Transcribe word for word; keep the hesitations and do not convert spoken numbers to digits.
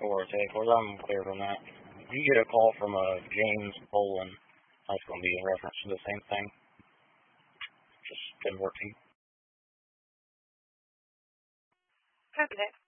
for, Tay, as far as I'm clear from that. You get a call from a James Bolin. That's going to be in reference to the same thing. Just didn't work to you. Okay.